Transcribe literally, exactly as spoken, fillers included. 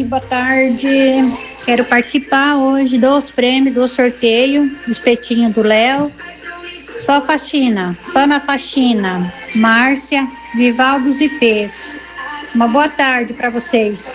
Oi, boa tarde. Quero participar hoje dos prêmios do sorteio do espetinho do Léo. Só faxina, só na faxina. Márcia, Vivaldos e Pês. Uma boa tarde para vocês.